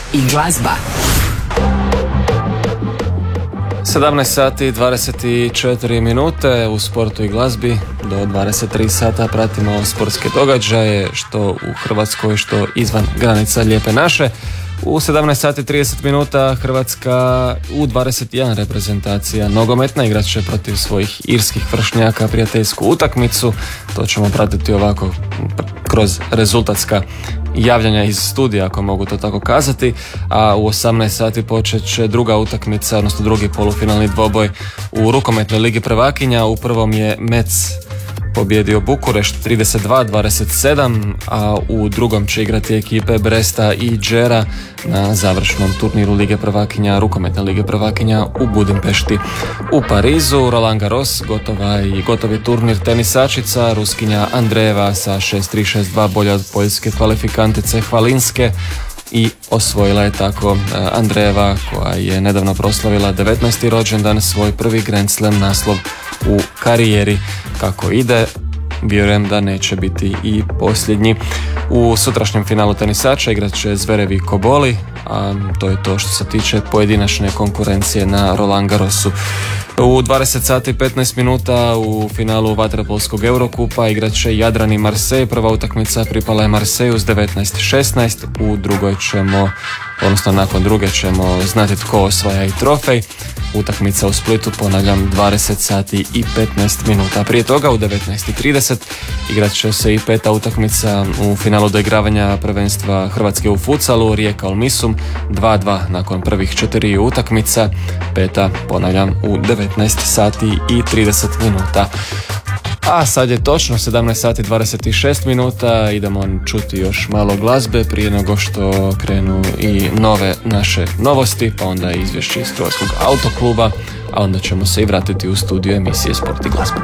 i glazba. 17 sati 24 minute u sportu i glazbi. Do 23 sata pratimo sportske događaje, što u Hrvatskoj, što izvan granica Lijepe naše. U 17 sati 30 minuta Hrvatska U21 reprezentacija nogometna igrat će protiv svojih irskih vršnjaka prijateljsku utakmicu. To ćemo pratiti ovako kroz rezultatska javljanja iz studija, ako mogu to tako kazati. A u 18 sati počet će druga utakmica, odnosno drugi polufinalni dvoboj u rukometnoj ligi prvakinja. U prvom je Metz pobjedio Bukurešt 32-27, a u drugom će igrati ekipe Bresta i Džera na završnom turniru Lige prvakinja, rukometne Lige prvakinja u Budimpešti. U Parizu Roland Garros gotov je turnir tenisačica. Ruskinja Andreeva sa 6-3, 6-2 bolja od poljske kvalifikantice Hvalinske i osvojila je tako Andreeva, koja je nedavno proslavila 19. rođendan, svoj prvi Grand Slam naslov u karijeri. Kako ide, vjerujem da neće biti i posljednji. U sutrašnjem finalu tenisača igrat će Zverev i Koboli, a to je to što se tiče pojedinačne konkurencije na Roland Garrosu. U 20 sati 15 minuta u finalu vaterpolskog Eurokupa igrat će Jadran i Marseille. Prva utakmica pripala je Marseille s 19-16. U drugoj ćemo, odnosno nakon druge ćemo znati tko osvaja i trofej. Utakmica u Splitu, ponavljam, 20 sati i 15 minuta. Prije toga u 19:30 igrat će se i peta utakmica u finalu doigravanja prvenstva Hrvatske u futsalu, Rijeka Olmisum 2-2 nakon prvih 4 utakmica. Peta, ponavljam, u 19 sati i 30 minuta. A sad je točno 17 sati 26 minuta, idemo čuti još malo glazbe prije nego što krenu i nove naše novosti, pa onda izvješće iz Hrvatskog autokluba, a onda ćemo se i vratiti u studiju emisije Sport i glazba.